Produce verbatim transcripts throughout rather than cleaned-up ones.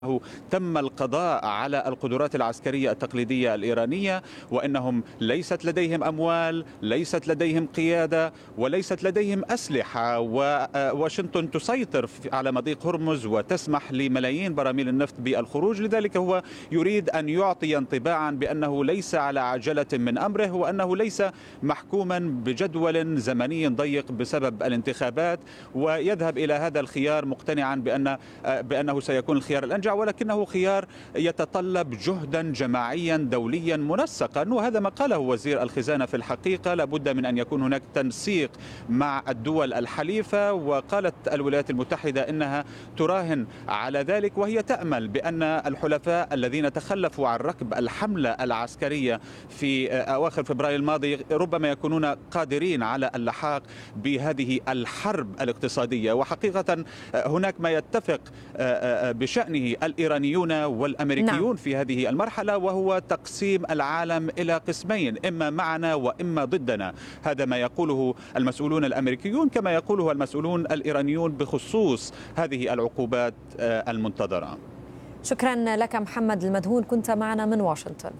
تم القضاء على القدرات العسكرية التقليدية الإيرانية، وأنهم ليست لديهم أموال، ليست لديهم قيادة، وليست لديهم أسلحة، وواشنطن تسيطر على مضيق هرمز وتسمح لملايين براميل النفط بالخروج. لذلك هو يريد أن يعطي انطباعا بأنه ليس على عجلة من أمره، وأنه ليس محكوما بجدول زمني ضيق بسبب الانتخابات، ويذهب إلى هذا الخيار مقتنعا بأن بأنه سيكون الخيار الأنجع، ولكنه خيار يتطلب جهدا جماعيا دوليا منسقا. وهذا ما قاله وزير الخزانة في الحقيقة، لابد من أن يكون هناك تنسيق مع الدول الحليفة. وقالت الولايات المتحدة إنها تراهن على ذلك، وهي تأمل بأن الحلفاء الذين تخلفوا عن ركب الحملة العسكرية في أواخر فبراير الماضي ربما يكونون قادرين على اللحاق بهذه الحرب الاقتصادية. وحقيقة هناك ما يتفق بشأنه الإيرانيون والأمريكيون نعم. في هذه المرحلة، وهو تقسيم العالم إلى قسمين، إما معنا وإما ضدنا. هذا ما يقوله المسؤولون الأمريكيون كما يقوله المسؤولون الإيرانيون بخصوص هذه العقوبات المنتظرة. شكرا لك محمد المدهون، كنت معنا من واشنطن.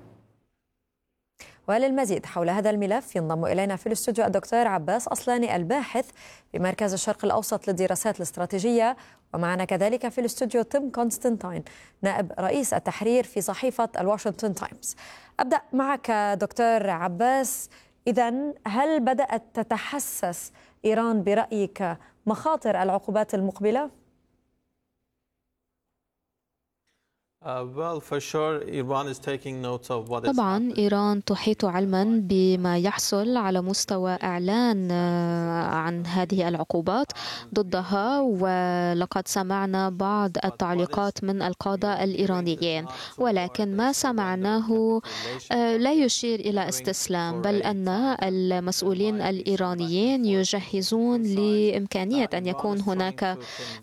وللمزيد حول هذا الملف ينضم إلينا في الاستوديو الدكتور عباس أصلاني الباحث بمركز الشرق الأوسط للدراسات الاستراتيجية، ومعنا كذلك في الاستوديو تيم كونستانتين نائب رئيس التحرير في صحيفة الواشنطن تايمز. أبدأ معك دكتور عباس، إذن هل بدأت تتحسس إيران برأيك مخاطر العقوبات المقبلة؟ طبعا إيران تحيط علما بما يحصل على مستوى إعلان عن هذه العقوبات ضدها، ولقد سمعنا بعض التعليقات من القادة الإيرانيين، ولكن ما سمعناه لا يشير إلى استسلام، بل أن المسؤولين الإيرانيين يجهزون لإمكانية أن يكون هناك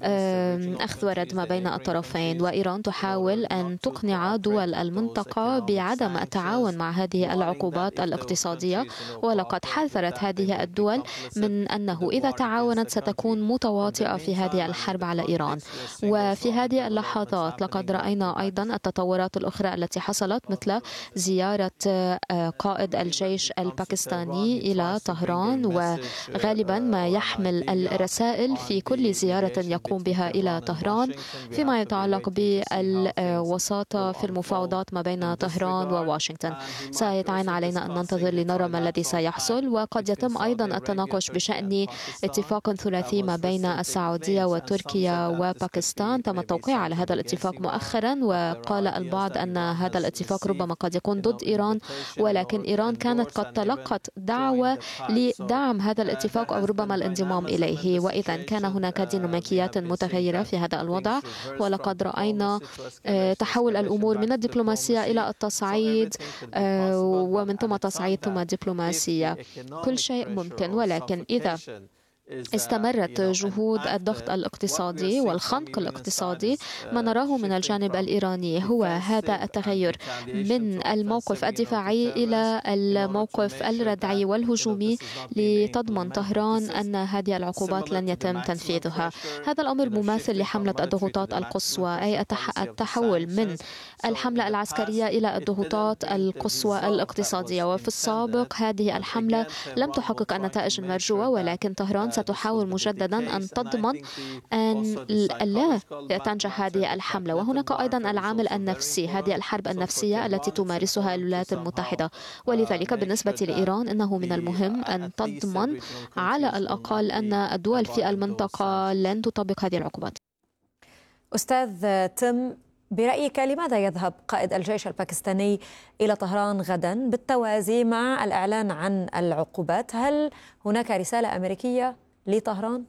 أخذ ورد ما بين الطرفين، وإيران تحاول أن تقنع دول المنطقة بعدم التعاون مع هذه العقوبات الاقتصادية، ولقد حذرت هذه الدول من أنه إذا تعاونت ستكون متواطئة في هذه الحرب على إيران. وفي هذه اللحظات لقد رأينا أيضا التطورات الأخرى التي حصلت، مثل زيارة قائد الجيش الباكستاني إلى طهران، وغالبا ما يحمل الرسائل في كل زيارة يقوم بها إلى طهران فيما يتعلق بال وساطة في المفاوضات ما بين طهران وواشنطن. سيتعين علينا أن ننتظر لنرى ما الذي سيحصل، وقد يتم أيضا التناقش بشأن اتفاق ثلاثي ما بين السعودية وتركيا وباكستان. تم التوقيع على هذا الاتفاق مؤخرا، وقال البعض أن هذا الاتفاق ربما قد يكون ضد إيران، ولكن إيران كانت قد تلقت دعوة لدعم هذا الاتفاق أو ربما الانضمام إليه، وإذا كان هناك ديناميكيات متغيرة في هذا الوضع. ولقد رأينا تحول الأمور من الدبلوماسية إلى التصعيد، ومن ثم تصعيد ثم دبلوماسية. كل شيء ممكن، ولكن إذا استمرت جهود الضغط الاقتصادي والخنق الاقتصادي، ما نراه من الجانب الإيراني هو هذا التغير من الموقف الدفاعي إلى الموقف الردعي والهجومي لتضمن طهران أن هذه العقوبات لن يتم تنفيذها. هذا الأمر مماثل لحملة الضغوطات القصوى، أي التحول من الحملة العسكرية إلى الضغوطات القصوى الاقتصادية. وفي السابق هذه الحملة لم تحقق النتائج المرجوة، ولكن طهران ستحاول مجددا أن تضمن أن لا تنجح هذه الحملة. وهناك أيضا العامل النفسي، هذه الحرب النفسية التي تمارسها الولايات المتحدة، ولذلك بالنسبة لإيران إنه من المهم أن تضمن على الأقل أن الدول في المنطقة لن تطبق هذه العقوبات. أستاذ تم، برأيك لماذا يذهب قائد الجيش الباكستاني إلى طهران غدا بالتوازي مع الإعلان عن العقوبات؟ هل هناك رسالة أمريكية لطهران؟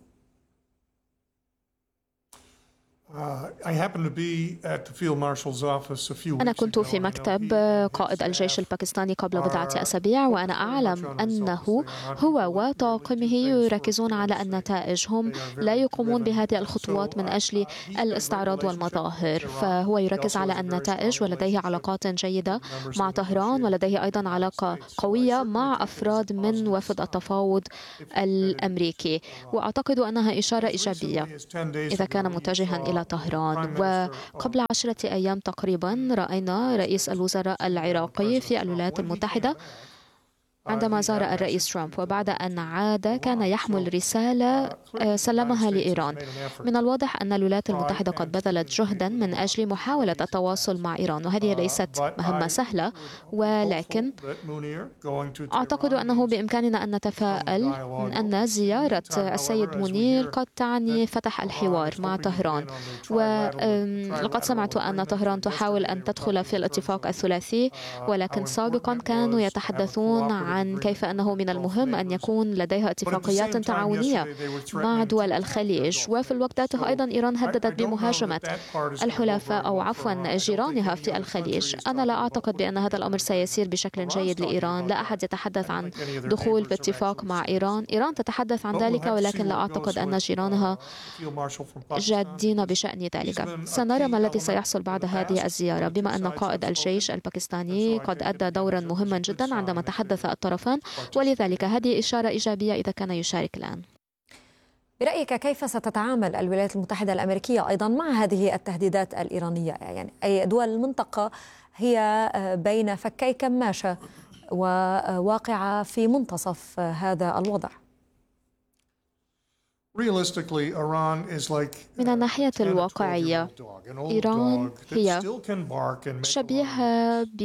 أنا كنت في مكتب قائد الجيش الباكستاني قبل بضعة أسابيع، وأنا أعلم أنه هو وطاقمه يركزون على النتائج. هم لا يقومون بهذه الخطوات من أجل الاستعراض والمظاهر، فهو يركز على النتائج، ولديه علاقات جيدة مع طهران، ولديه أيضا علاقة قوية مع أفراد من وفد التفاوض الأمريكي، وأعتقد أنها إشارة إيجابية إذا كان متجها إلى إلى طهران. وقبل عشرة أيام تقريبا رأينا رئيس الوزراء العراقي في الولايات المتحدة عندما زار الرئيس ترامب، وبعد أن عاد كان يحمل رسالة سلمها لإيران. من الواضح أن الولايات المتحدة قد بذلت جهدا من أجل محاولة التواصل مع إيران، وهذه ليست مهمة سهلة، ولكن أعتقد أنه بإمكاننا أن نتفائل من أن زيارة السيد مونير قد تعني فتح الحوار مع طهران. ولقد سمعت أن طهران تحاول أن تدخل في الاتفاق الثلاثي، ولكن سابقا كانوا يتحدثون عن عن كيف أنه من المهم أن يكون لديها اتفاقيات تعاونية مع دول الخليج. وفي الوقت ذاته أيضا إيران هددت بمهاجمة الحلفاء أو عفوا جيرانها في الخليج. أنا لا أعتقد بأن هذا الأمر سيسير بشكل جيد لإيران. لا أحد يتحدث عن دخول باتفاق مع إيران. إيران تتحدث عن ذلك، ولكن لا أعتقد أن جيرانها جادين بشأن ذلك. سنرى ما الذي سيحصل بعد هذه الزيارة، بما أن قائد الجيش الباكستاني قد أدى دورا مهما جدا عندما تحدث الطرفان، ولذلك هذه إشارة إيجابية إذا كان يشارك الآن. برأيك كيف ستتعامل الولايات المتحدة الأمريكية أيضا مع هذه التهديدات الإيرانية؟ يعني أي دول المنطقة هي بين فكي كماشة وواقعة في منتصف هذا الوضع. من الناحية الواقعية إيران هي شبيهة ب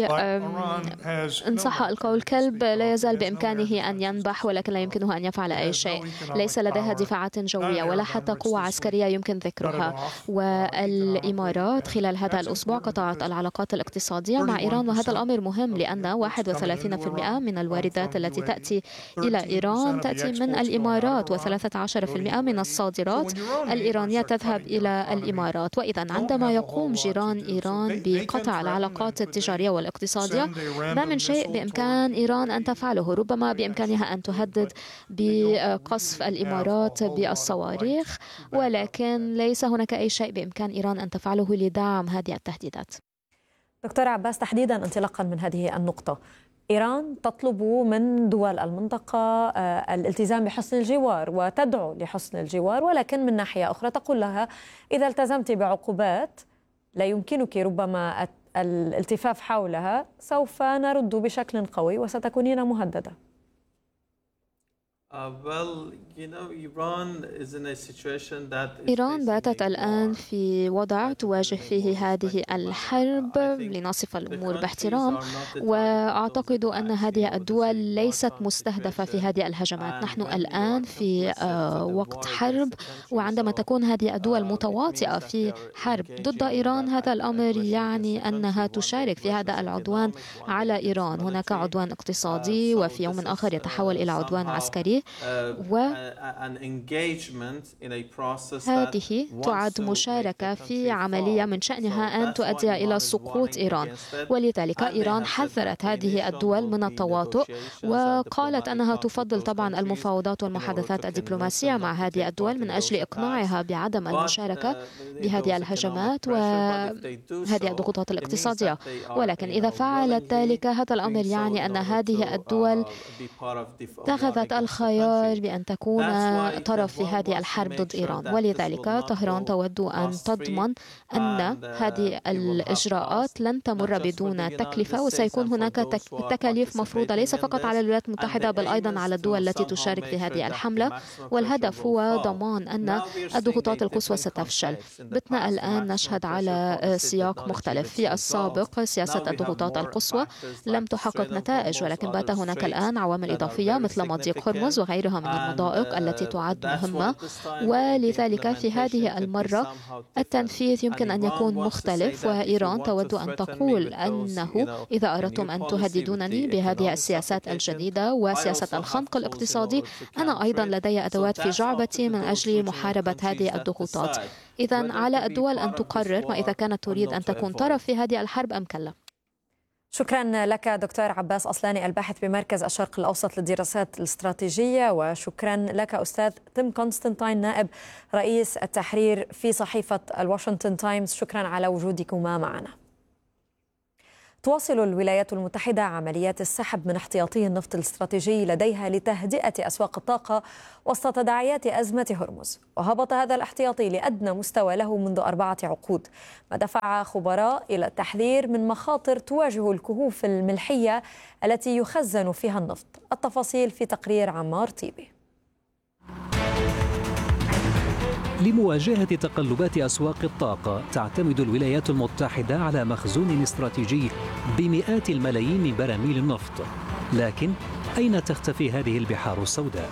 إن صح القول كلب لا يزال بإمكانه أن ينبح ولكن لا يمكنه أن يفعل أي شيء. ليس لديها دفاعات جوية ولا حتى قوة عسكرية يمكن ذكرها. والإمارات خلال هذا الأسبوع قطعت العلاقات الاقتصادية مع إيران، وهذا الأمر مهم لأن واحد وثلاثين بالمئة من الواردات التي تأتي إلى إيران تأتي من الإمارات، وثلاثة عشر بالمئة من الصادرات الإيرانية تذهب إلى الإمارات. وإذا عندما يقوم جيران إيران بقطع العلاقات التجارية والاقتصادية، ما من شيء بإمكان إيران أن تفعله. ربما بإمكانها أن تهدد بقصف الإمارات بالصواريخ، ولكن ليس هناك أي شيء بإمكان إيران أن تفعله لدعم هذه التهديدات. دكتور عباس، تحديدا انطلاقا من هذه النقطة، إيران تطلب من دول المنطقة الالتزام بحسن الجوار وتدعو لحسن الجوار، ولكن من ناحية أخرى تقول لها إذا التزمت بعقوبات لا يمكنك ربما الالتفاف حولها سوف نرد بشكل قوي وستكونين مهددة. إيران باتت الآن في وضع تواجه فيه هذه الحرب، لنصف الأمور باحترام، وأعتقد أن هذه الدول ليست مستهدفة في هذه الهجمات. نحن الآن في وقت حرب، وعندما تكون هذه الدول متواطئة في حرب ضد إيران، هذا الأمر يعني أنها تشارك في هذا العدوان على إيران. هناك عدوان اقتصادي وفي يوم آخر يتحول إلى عدوان عسكري، وهذه تعد مشاركة في عملية من شأنها أن تؤدي إلى سقوط إيران. ولذلك إيران حذرت هذه الدول من التواطؤ، وقالت أنها تفضل طبعا المفاوضات والمحادثات الدبلوماسية مع هذه الدول من أجل إقناعها بعدم المشاركة بهذه الهجمات وهذه الضغوطات الاقتصادية. ولكن إذا فعلت ذلك، هذا الأمر يعني أن هذه الدول اتخذت الخيار بأن تكون طرف في هذه الحرب ضد إيران. ولذلك طهران تود أن تضمن أن هذه الإجراءات لن تمر بدون تكلفة، وسيكون هناك تكاليف مفروضة ليس فقط على الولايات المتحدة بل أيضا على الدول التي تشارك في هذه الحملة. والهدف هو ضمان أن الضغوطات القصوى ستفشل. بتنا الآن نشهد على سياق مختلف. في السابق سياسة الضغوطات القصوى لم تحقق نتائج، ولكن بات هناك الآن عوامل إضافية مثل مضيق هرمز وغيرها من المضائق التي تعد مهمة. ولذلك في هذه المرة التنفيذ يمكن أن يكون مختلف، وإيران تود أن تقول أنه إذا أردتم أن تهددونني بهذه السياسات الجديدة وسياسة الخنق الاقتصادي، أنا أيضا لدي أدوات في جعبتي من أجل محاربة هذه الضغوطات. إذن على الدول أن تقرر ما إذا كانت تريد أن تكون طرف في هذه الحرب أم كلا. شكرا لك دكتور عباس أصلاني، الباحث بمركز الشرق الأوسط للدراسات الاستراتيجية، وشكرا لك أستاذ تيم كونستانتاين نائب رئيس التحرير في صحيفة الواشنطن تايمز. شكرا على وجودكما معنا. تواصل الولايات المتحدة عمليات السحب من احتياطي النفط الاستراتيجي لديها لتهدئة أسواق الطاقة وسط تداعيات أزمة هرمز، وهبط هذا الاحتياطي لأدنى مستوى له منذ أربعة عقود، ما دفع خبراء إلى التحذير من مخاطر تواجه الكهوف الملحية التي يخزن فيها النفط. التفاصيل في تقرير عمار طيبي. لمواجهة تقلبات أسواق الطاقة تعتمد الولايات المتحدة على مخزون استراتيجي بمئات الملايين من براميل النفط، لكن أين تختفي هذه البحار السوداء؟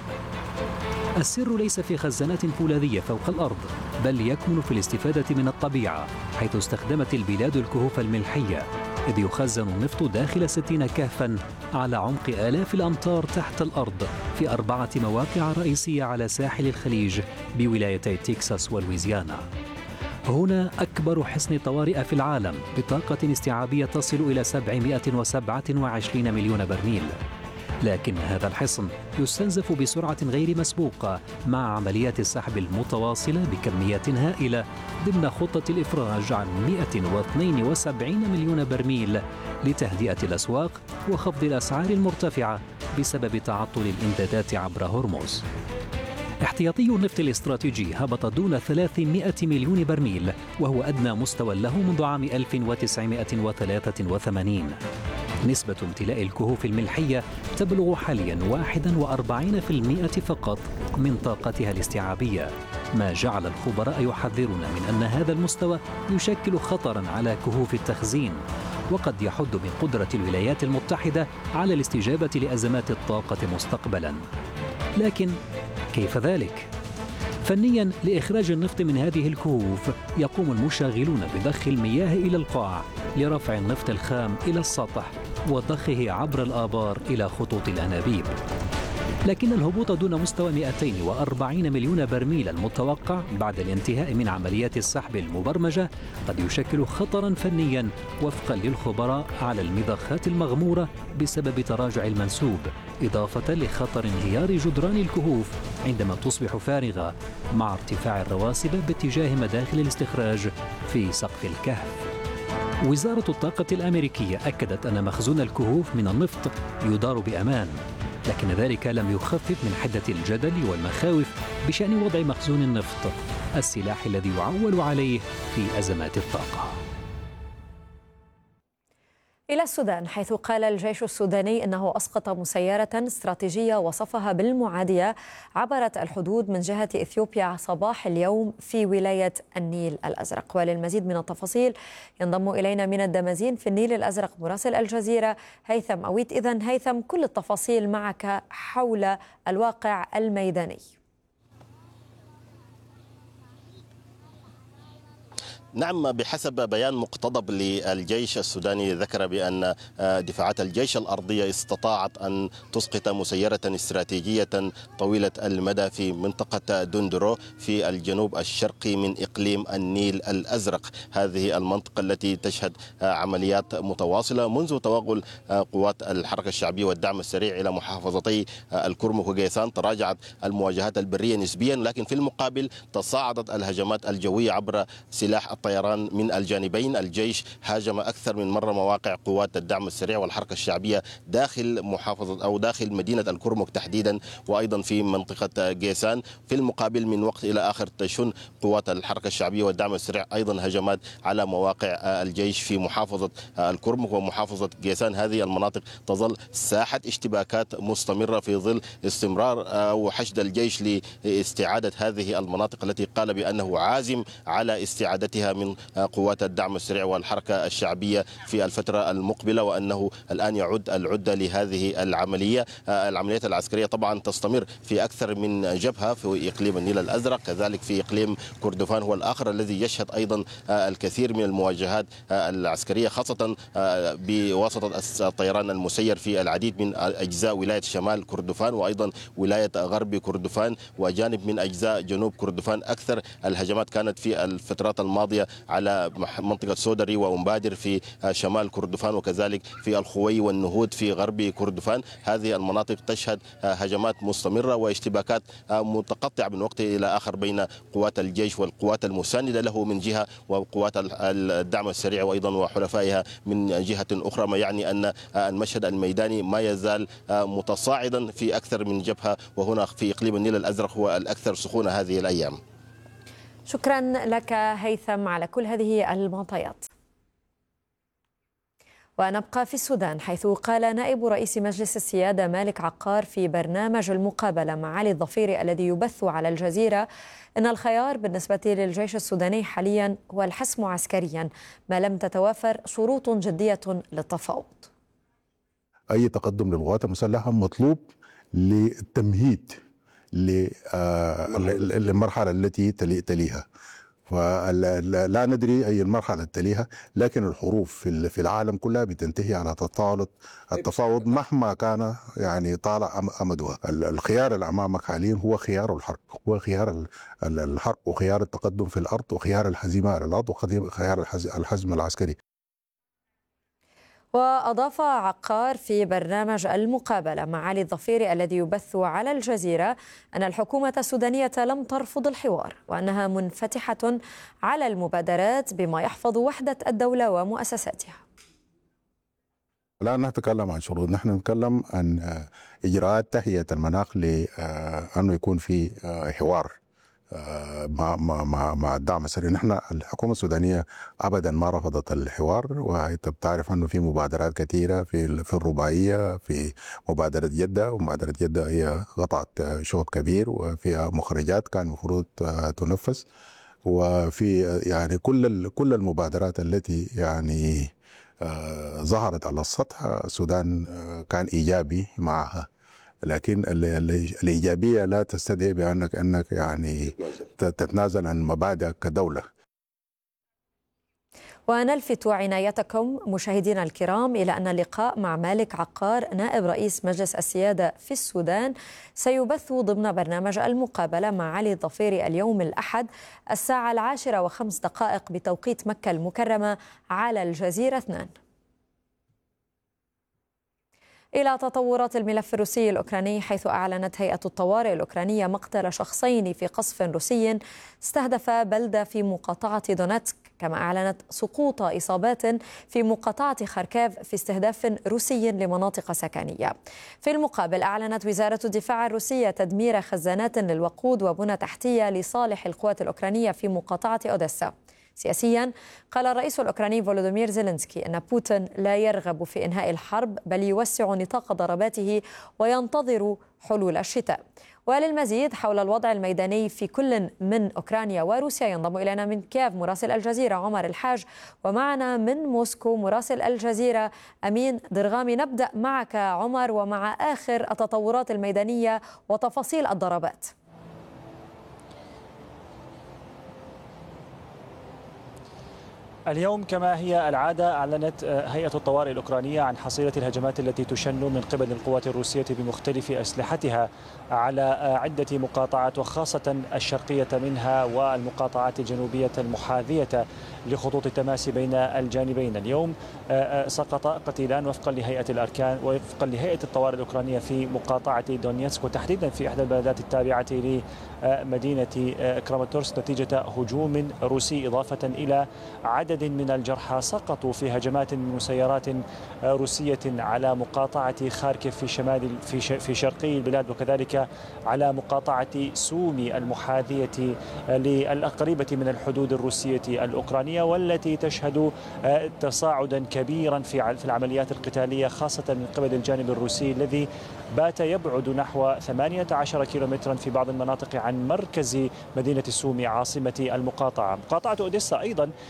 السر ليس في خزانات فولاذية فوق الأرض، بل يكمن في الاستفادة من الطبيعة، حيث استخدمت البلاد الكهوف الملحية، إذ يخزن النفط داخل ستين كهفاً على عمق آلاف الأمتار تحت الأرض في أربعة مواقع رئيسية على ساحل الخليج بولايتي تكساس ولويزيانا. هنا أكبر حصن طوارئ في العالم بطاقة استيعابية تصل إلى سبعمئة وسبعة وعشرين مليون برميل، لكن هذا الحصن يستنزف بسرعة غير مسبوقة مع عمليات السحب المتواصلة بكميات هائلة ضمن خطة الإفراج عن مئة واثنين وسبعين مليون برميل لتهدئة الأسواق وخفض الأسعار المرتفعة بسبب تعطل الإمدادات عبر هرمز. احتياطي النفط الاستراتيجي هبط دون ثلاثمئة مليون برميل، وهو أدنى مستوى له منذ عام ألف وتسعمئة وثلاثة وثمانين. نسبة امتلاء الكهوف الملحية تبلغ حاليا واحد وأربعين بالمئة فقط من طاقتها الاستيعابية، ما جعل الخبراء يحذرون من أن هذا المستوى يشكل خطرا على كهوف التخزين، وقد يحد من قدرة الولايات المتحدة على الاستجابة لأزمات الطاقة مستقبلا. لكن كيف ذلك؟ فنيا لإخراج النفط من هذه الكهوف يقوم المشغلون بضخ المياه إلى القاع لرفع النفط الخام إلى السطح وضخه عبر الآبار إلى خطوط الأنابيب. لكن الهبوط دون مستوى مئتين وأربعين مليون برميل المتوقع بعد الانتهاء من عمليات السحب المبرمجة قد يشكل خطرا فنيا وفقا للخبراء على المضخات المغمورة بسبب تراجع المنسوب، إضافة لخطر انهيار جدران الكهوف عندما تصبح فارغة مع ارتفاع الرواسب باتجاه مداخل الاستخراج في سقف الكهف. وزارة الطاقة الأمريكية أكدت أن مخزون الكهوف من النفط يدار بأمان، لكن ذلك لم يخفف من حدة الجدل والمخاوف بشأن وضع مخزون النفط، السلاح الذي يعول عليه في أزمات الطاقة. إلى السودان، حيث قال الجيش السوداني أنه أسقط مسيرة استراتيجية وصفها بالمعادية عبرت الحدود من جهة إثيوبيا صباح اليوم في ولاية النيل الأزرق. وللمزيد من التفاصيل ينضم إلينا من الدمازين في النيل الأزرق مراسل الجزيرة هيثم أويت. إذن هيثم، كل التفاصيل معك حول الواقع الميداني. نعم، بحسب بيان مقتضب للجيش السوداني ذكر بأن دفاعات الجيش الأرضية استطاعت أن تسقط مسيرة استراتيجية طويلة المدى في منطقة دندرو في الجنوب الشرقي من إقليم النيل الأزرق. هذه المنطقة التي تشهد عمليات متواصلة منذ توغل قوات الحركة الشعبية والدعم السريع إلى محافظتي الكرمك وقيسان. تراجعت المواجهات البرية نسبيا، لكن في المقابل تصاعدت الهجمات الجوية عبر سلاح الطيران من الجانبين. الجيش هاجم أكثر من مرة مواقع قوات الدعم السريع والحركة الشعبية داخل محافظة أو داخل مدينة الكرمك تحديدا، وأيضا في منطقة قيسان. في المقابل من وقت إلى آخر تشن قوات الحركة الشعبية والدعم السريع أيضا هجمات على مواقع الجيش في محافظة الكرمك ومحافظة قيسان. هذه المناطق تظل ساحة اشتباكات مستمرة في ظل استمرار وحشد الجيش لاستعادة هذه المناطق التي قال بأنه عازم على استعادتها من قوات الدعم السريع والحركة الشعبية في الفترة المقبلة، وأنه الآن يعد العدة لهذه العملية. العمليات العسكرية طبعا تستمر في أكثر من جبهة في إقليم النيل الأزرق، كذلك في إقليم كردفان هو الآخر الذي يشهد أيضا الكثير من المواجهات العسكرية، خاصة بواسطة الطيران المسير في العديد من أجزاء ولاية شمال كردفان وأيضا ولاية غرب كردفان وجانب من أجزاء جنوب كردفان. أكثر الهجمات كانت في الفترات الماضية الروسية على منطقة سودري وأمبادر في شمال كردفان، وكذلك في الخوي والنهود في غرب كردفان. هذه المناطق تشهد هجمات مستمرة واشتباكات متقطعة من وقت إلى آخر بين قوات الجيش والقوات المساندة له من جهة وقوات الدعم السريع وأيضا وحلفائها من جهة أخرى، ما يعني أن المشهد الميداني ما يزال متصاعدا في أكثر من جبهة، وهنا في إقليم النيل الأزرق هو الأكثر سخونة هذه الأيام. شكرا لك هيثم على كل هذه المعطيات. ونبقى في السودان، حيث قال نائب رئيس مجلس السيادة مالك عقار في برنامج المقابلة مع علي الظفيري الذي يبث على الجزيرة إن الخيار بالنسبة للجيش السوداني حاليا هو الحسم عسكريا ما لم تتوافر شروط جدية للتفاوض. أي تقدم للقوات المسلحة مطلوب للتمهيد للمرحلة التي تليها، فلا ندري أي المرحلة تليها، لكن الحروب في العالم كلها بتنتهي على تطاولة التفاوض مهما كان يعني طالع أمدها. الخيار اللي أمامك حاليا هو خيار الحرب، هو خيار الحرب وخيار التقدم في الأرض وخيار الهزيمة على الأرض وخيار الحزم العسكري. وأضاف عقار في برنامج المقابلة مع علي الظفيري الذي يبث على الجزيرة أن الحكومة السودانية لم ترفض الحوار وأنها منفتحة على المبادرات بما يحفظ وحدة الدولة ومؤسساتها. لا نتكلم عن شروط، نحن نتكلم عن إجراءات تهيئة المناخ لأنه يكون في حوار مع مع مع الدعم السري. نحن الحكومه السودانيه ابدا ما رفضت الحوار، وانت بتعرف انه في مبادرات كثيره في في الرباعيه، في مبادره جده، ومبادره جده هي قطعت شوط كبير وفيها مخرجات كان المفروض تنفذ، وفي يعني كل كل المبادرات التي يعني ظهرت على السطح السودان كان ايجابي معها، لكن الإيجابية لا تستدعي بأنك أنك يعني تتنازل عن مبادئك كدولة. ونلفت عنايتكم مشاهدينا الكرام إلى أن اللقاء مع مالك عقار نائب رئيس مجلس السيادة في السودان سيبث ضمن برنامج المقابلة مع علي الظفيري اليوم الأحد الساعة العاشرة وخمس دقائق بتوقيت مكة المكرمة على الجزيرة اثنان. إلى تطورات الملف الروسي الأوكراني، حيث أعلنت هيئة الطوارئ الأوكرانية مقتل شخصين في قصف روسي استهدف بلدة في مقاطعة دونتسك، كما أعلنت سقوط إصابات في مقاطعة خاركيف في استهداف روسي لمناطق سكنية. في المقابل أعلنت وزارة الدفاع الروسية تدمير خزانات للوقود وبنى تحتية لصالح القوات الأوكرانية في مقاطعة أوديسا. سياسيا، قال الرئيس الأوكراني فولودومير زيلينسكي أن بوتين لا يرغب في إنهاء الحرب بل يوسع نطاق ضرباته وينتظر حلول الشتاء. وللمزيد حول الوضع الميداني في كل من أوكرانيا وروسيا ينضم إلينا من كييف مراسل الجزيرة عمر الحاج، ومعنا من موسكو مراسل الجزيرة أمين درغامي. نبدأ معك عمر ومع آخر التطورات الميدانية وتفاصيل الضربات. اليوم كما هي العادة أعلنت هيئة الطوارئ الأوكرانية عن حصيلة الهجمات التي تشن من قبل القوات الروسية بمختلف أسلحتها على عدة مقاطعات، وخاصة الشرقية منها والمقاطعات الجنوبية المحاذية لخطوط التماس بين الجانبين. اليوم سقط قتيلان وفقا لهيئة الأركان وفقا لهيئة الطوارئ الأوكرانية في مقاطعة دونيتسك، وتحديدا في إحدى البلدات التابعة لمدينة كراماتورسك نتيجة هجوم روسي، إضافة إلى عدد من الجرحى سقطوا في هجمات من مسيرات روسية على مقاطعة خاركيف في شمال في في شرقي البلاد، وكذلك على مقاطعة سومي المحاذية القريبة من الحدود الروسية الأوكرانية، والتي تشهد تصاعدا كبيرا في في العمليات القتالية، خاصة من قبل الجانب الروسي الذي بات يبعد نحو ثمانية عشر كيلومترا في بعض المناطق عن مركز مدينة سومي عاصمة المقاطعة. مقاطعة أوديسا أيضا كانت قد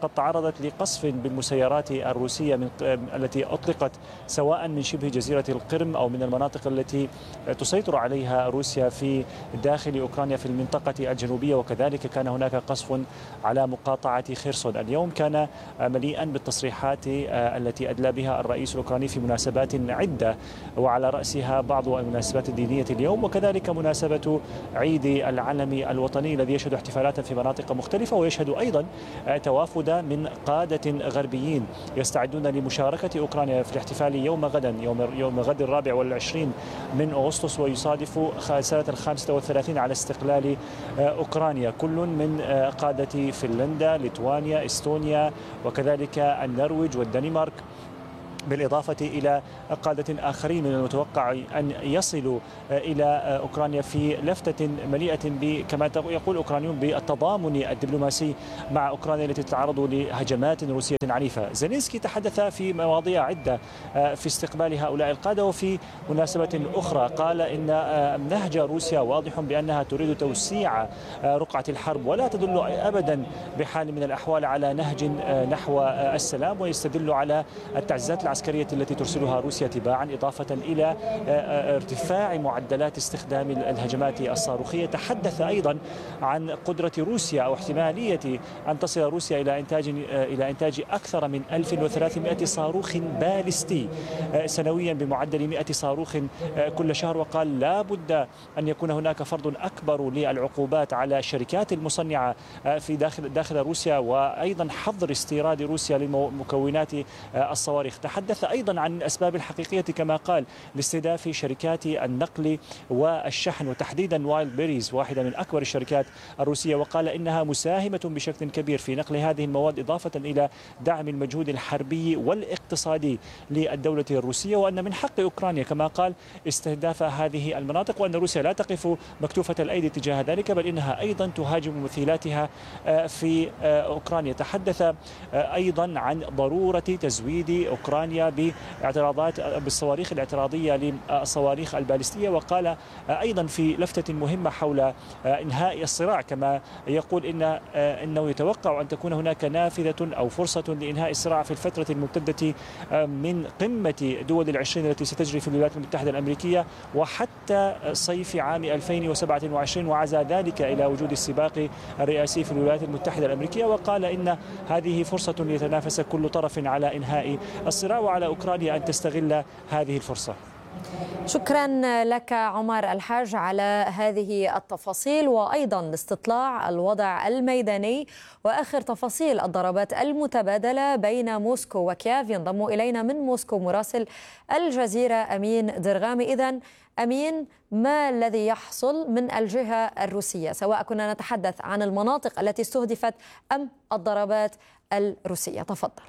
فقد تعرضت لقصف بالمسيرات الروسية من التي أطلقت سواء من شبه جزيرة القرم أو من المناطق التي تسيطر عليها روسيا في داخل أوكرانيا في المنطقة الجنوبية، وكذلك كان هناك قصف على مقاطعة خيرسون. اليوم كان مليئا بالتصريحات التي أدلى بها الرئيس الأوكراني في مناسبات عدة، وعلى رأسها بعض المناسبات الدينية اليوم، وكذلك مناسبة عيد العلم الوطني الذي يشهد احتفالات في مناطق مختلفة، ويشهد أيضا توافد من قادة غربيين يستعدون لمشاركة أوكرانيا في الاحتفال يوم غدا يوم يوم غد الرابع والعشرين من أغسطس، ويصادف سنة الخامسة والثلاثين على استقلال أوكرانيا. كل من قادة فنلندا، ليتوانيا، إستونيا، وكذلك النرويج والدنمارك، بالإضافة إلى قادة آخرين من المتوقع أن يصلوا إلى أوكرانيا في لفتة مليئة كما يقول الأوكرانيون بالتضامن الدبلوماسي مع أوكرانيا التي تتعرض لهجمات روسية عنيفة. زيلينسكي تحدث في مواضيع عدة في استقبال هؤلاء القادة، وفي مناسبة أخرى قال إن نهج روسيا واضح بأنها تريد توسيع رقعة الحرب، ولا تدل أبدا بحال من الأحوال على نهج نحو السلام، ويستدل على التعزيزات العسكرية التي ترسلها روسيا تباعا، إضافة إلى ارتفاع معدلات استخدام الهجمات الصاروخية. تحدث أيضا عن قدرة روسيا أو احتمالية أن تصل روسيا إلى إنتاج إلى إنتاج أكثر من ألف وثلاثمائة صاروخ باليستي سنويا بمعدل مائة صاروخ كل شهر، وقال لا بد أن يكون هناك فرض أكبر للعقوبات على الشركات المصنعة في داخل داخل روسيا، وأيضا حظر استيراد روسيا لمكونات الصواريخ. تحدث أيضا عن الأسباب الحقيقية كما قال لاستهداف شركات النقل والشحن، وتحديدا وايلد بيريز واحدة من أكبر الشركات الروسية، وقال إنها مساهمة بشكل كبير في نقل هذه المواد، إضافة إلى دعم المجهود الحربي والاقتصادي للدولة الروسية، وأن من حق أوكرانيا كما قال استهداف هذه المناطق، وأن روسيا لا تقف مكتوفة الأيدي تجاه ذلك، بل إنها أيضا تهاجم مثيلاتها في أوكرانيا. تحدث أيضا عن ضرورة تزويد أوكرانيا باعتراضات بالصواريخ الاعتراضية للصواريخ البالستية، وقال أيضا في لفتة مهمة حول إنهاء الصراع كما يقول إن إنه يتوقع أن تكون هناك نافذة أو فرصة لإنهاء الصراع في الفترة الممتدة من قمة دول العشرين التي ستجري في الولايات المتحدة الأمريكية وحتى صيف عام ألفين وسبعة وعشرين، وعزى ذلك إلى وجود السباق الرئاسي في الولايات المتحدة الأمريكية، وقال إن هذه فرصة ليتنافس كل طرف على إنهاء الصراع، وعلى أوكرانيا أن تستغل هذه الفرصة. شكرا لك عمر الحاج على هذه التفاصيل، وأيضا استطلاع الوضع الميداني وآخر تفاصيل الضربات المتبادلة بين موسكو وكييف. ينضم إلينا من موسكو مراسل الجزيرة أمين درغامي. إذن أمين، ما الذي يحصل من الجهة الروسية، سواء كنا نتحدث عن المناطق التي استهدفت أم الضربات الروسية؟ تفضل.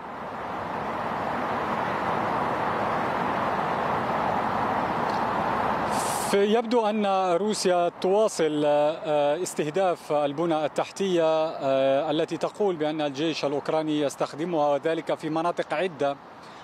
يبدو أن روسيا تواصل استهداف البنى التحتية التي تقول بأن الجيش الأوكراني يستخدمها، وذلك في مناطق عدة،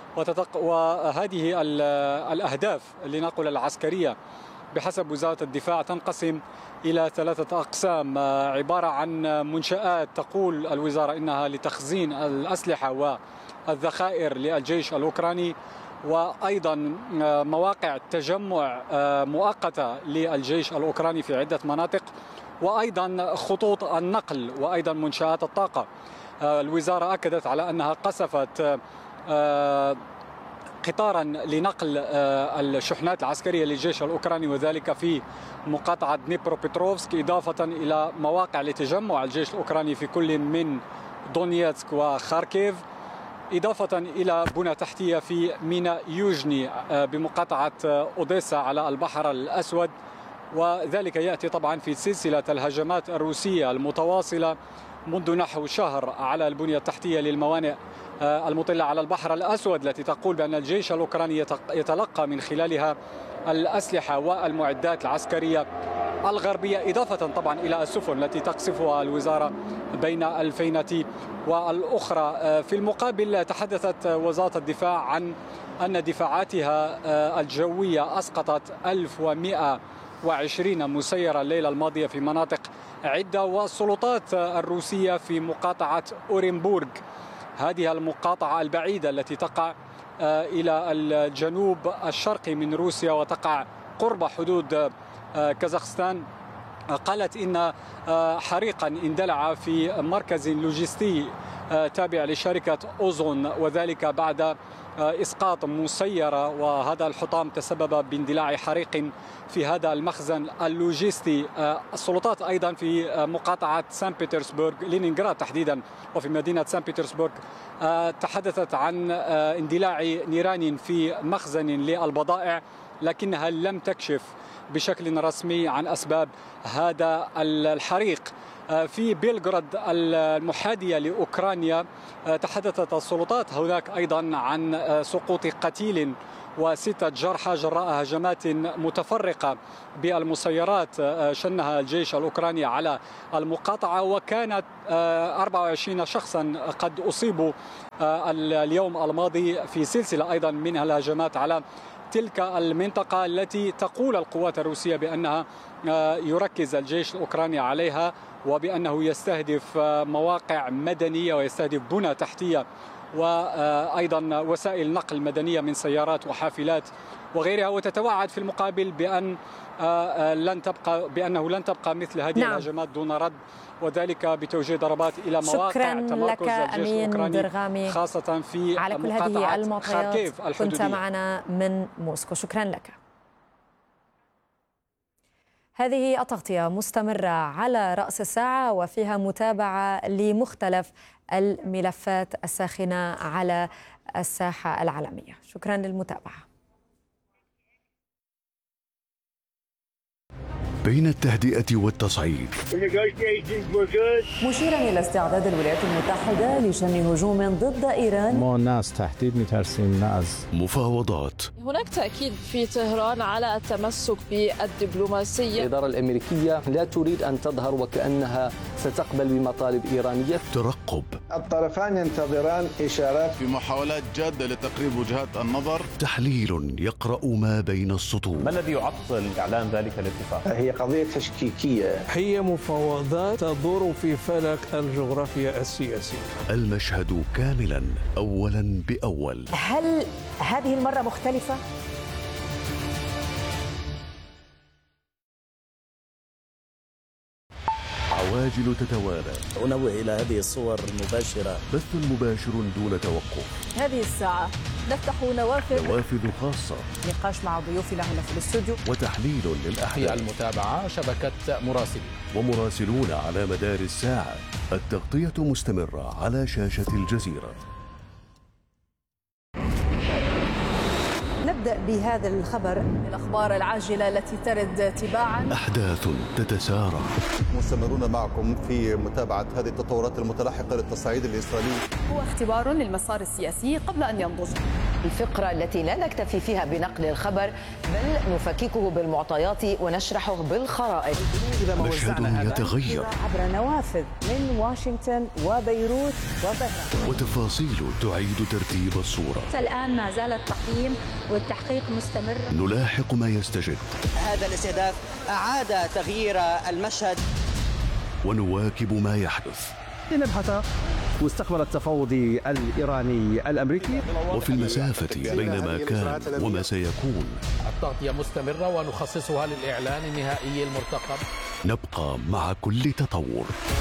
وهذه الأهداف لنقل العسكرية بحسب وزارة الدفاع تنقسم إلى ثلاثة أقسام، عبارة عن منشآت تقول الوزارة إنها لتخزين الأسلحة والذخائر للجيش الأوكراني، وأيضا مواقع تجمع مؤقتة للجيش الأوكراني في عدة مناطق، وأيضا خطوط النقل، وأيضا منشآت الطاقة. الوزارة أكدت على أنها قصفت قطارا لنقل الشحنات العسكرية للجيش الأوكراني، وذلك في مقاطعة دنيبروبيتروفسك، إضافة إلى مواقع لتجمع الجيش الأوكراني في كل من دونيتسك وخاركيف، إضافة إلى بنى تحتية في ميناء يوجني بمقاطعة أوديسا على البحر الأسود. وذلك يأتي طبعا في سلسلة الهجمات الروسية المتواصلة منذ نحو شهر على البنية التحتية للموانئ المطلة على البحر الأسود، التي تقول بأن الجيش الأوكراني يتلقى من خلالها الأسلحة والمعدات العسكرية الغربية، إضافة طبعا إلى السفن التي تقصفها الوزارة بين الفينة والأخرى. في المقابل تحدثت وزارة الدفاع عن أن دفاعاتها الجوية أسقطت ألف ومئة وعشرين مسيرة الليلة الماضية في مناطق عدة. والسلطات الروسية في مقاطعة أورنبورغ، هذه المقاطعة البعيدة التي تقع إلى الجنوب الشرقي من روسيا وتقع قرب حدود كازاخستان، قالت إن حريقا اندلع في مركز لوجستي تابع لشركة أوزون، وذلك بعد إسقاط مسيرة، وهذا الحطام تسبب باندلاع حريق في هذا المخزن اللوجستي. السلطات أيضا في مقاطعة سان بطرسبرغ، لينينغراد تحديدا، وفي مدينة سان بطرسبرغ تحدثت عن اندلاع نيران في مخزن للبضائع، لكنها لم تكشف بشكل رسمي عن أسباب هذا الحريق. في بيلغراد المحادية لأوكرانيا تحدثت السلطات هناك أيضا عن سقوط قتيل وستة جرحى جراء هجمات متفرقة بالمسيرات شنها الجيش الأوكراني على المقاطعة، وكانت أربعة وعشرين شخصا قد أصيبوا اليوم الماضي في سلسلة أيضا من الهجمات على تلك المنطقة التي تقول القوات الروسية بأنها يركز الجيش الأوكراني عليها، وبأنه يستهدف مواقع مدنية ويستهدف بنى تحتية وأيضا وسائل نقل مدنية من سيارات وحافلات وغيرها، وتتوعد في المقابل بأن لن تبقى بأنه لن تبقى مثل هذه نعم. الهجمات دون رد، وذلك بتوجيه ضربات إلى مواقع تمركز الجيش الأوكراني خاصة في على كل هذه المعطيات. كنت معنا من موسكو، شكرا لك. هذه التغطية مستمرة على رأس الساعة، وفيها متابعة لمختلف الملفات الساخنة على الساحة العالمية. شكرا للمتابعة. بين التهدئة والتصعيد، مشيرا إلى استعداد الولايات المتحدة لشن هجوم ضد إيران. ما ناس تهديد مترسين ناس مفاوضات. هناك تأكيد في طهران على التمسك بالدبلوماسية. الإدارة الأمريكية لا تريد أن تظهر وكأنها ستقبل بمطالب إيرانية. ترقب. الطرفان ينتظران إشارات في محاولات جادة لتقريب وجهات النظر. تحليل يقرأ ما بين السطور. ما الذي يعطل إعلان ذلك الاتفاق؟ هي قضية تشكيكية، هي مفاوضات تدور في فلك الجغرافيا السياسية. المشهد كاملا أولا بأول. هل هذه المرة مختلفة؟ عواجل تتوالى. أنوه إلى هذه الصور المباشرة. بث مباشر دون توقف. هذه الساعة نفتح نوافذ نوافذ خاصة، نقاش مع ضيوفنا هنا في الاستوديو، وتحليل للأحداث. في المتابعة شبكة مراسلين ومراسلون على مدار الساعة. التغطية مستمرة على شاشة الجزيرة. نبدأ بهذا الخبر، الأخبار العاجلة التي ترد تباعا. أحداث تتسارع. مستمرون معكم في متابعة هذه التطورات المتلاحقة للتصعيد الإسرائيلي. هو اختبار للمسار السياسي قبل أن ينضج. الفقرة التي لا نكتفي فيها بنقل الخبر، بل نفككه بالمعطيات ونشرحه بالخرائط. مشهد يتغير عبر نوافذ من واشنطن وبيروت وطهران، وتفاصيل تعيد ترتيب الصورة. الآن ما زال التقييم والتحقيق مستمر. نلاحق ما يستجد. هذا الاستهداف أعاد تغيير المشهد، ونواكب ما يحدث. لنبحث مستقبل التفاوض الإيراني الأمريكي، وفي المسافة بين ما كان وما سيكون. التغطية مستمرة ونخصصها للإعلان النهائي المرتقب. نبقى مع كل تطور.